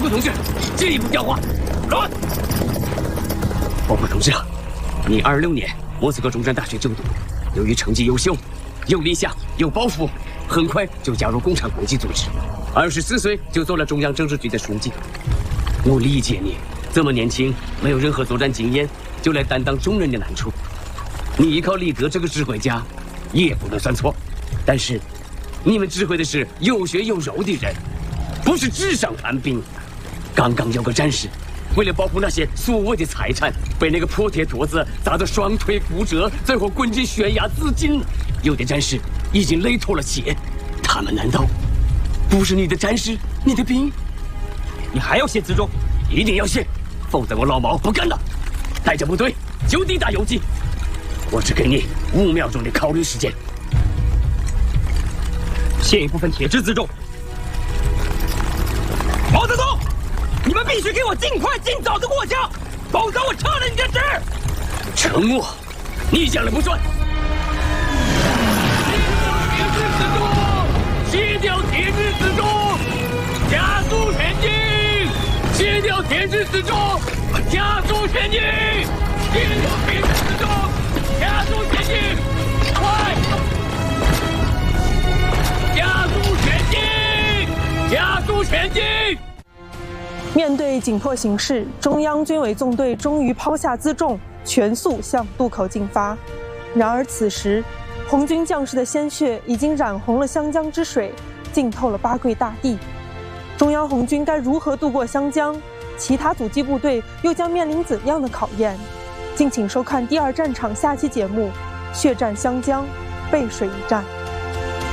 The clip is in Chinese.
同志进一步调话。乱！报告同志啊，你26年莫斯科中山大学就读，由于成绩优秀，有理想，有抱负，很快就加入共产国际组织。24岁就做了中央政治局的书记。我理解你这么年轻，没有任何作战经验，就来担当重任的难处。你依靠李德这个指挥家，也不能算错。但是，你们指挥的是有血有肉的人，不是纸上谈兵。刚刚有个战士，为了保护那些所谓的财产，被那个破铁坨子砸得双腿骨折，最后滚进悬崖自尽了。有的战士已经累脱了血，他们难道不是你的战士，你的兵？你还要写自重？一定要写，否则我老毛不干了。带着部队就地打游击，我只给你5秒钟的考虑时间。写一部分铁质自重。毛泽东，你们必须给我尽快尽早的过江，否则我撤了你的职。沉默，你讲了不算。卸掉铁质自重，加速前进！卸掉铁质自重，加速前进！卸掉铁质自重，加速前进！快！加速前进！加速前进！ 面对紧迫形势，中央军委纵队终于抛下辎重，全速向渡口进发。然而此时，红军将士的鲜血已经染红了湘江之水，浸透了八桂大地。中央红军该如何渡过湘江？其他阻击部队又将面临怎样的考验？敬请收看第2战场下期节目《血战湘江，背水一战》。